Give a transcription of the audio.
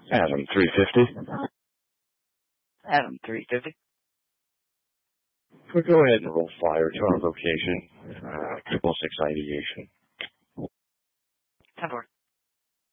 Adam 350. Adam 350. We'll go ahead and roll fire to our location, 666 ideation. 10-4.